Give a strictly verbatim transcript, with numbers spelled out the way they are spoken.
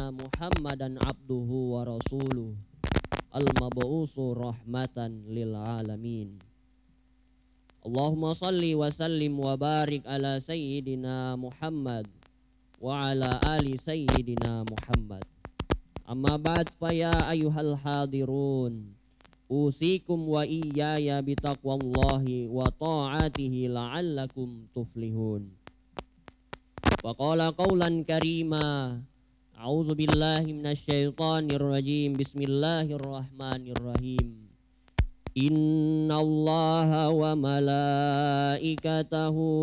Muhammadan abduhu wa rasuluh al-mab'usu rahmatan lil alamin. Allahumma salli wa sallim wa barik ala sayyidina Muhammad wa ala ali sayyidina Muhammad. Amma ba'd, fa ya ayyuhal hadirun, usikum wa iyaya bitaqwallahi wa ta'atihi la'allakum tuflihun. Wa qala qawlan karima, a'udzu billahi minasyaitonir rajim, bismillahirrahmanirrahim. Innallaha wa malaikatahu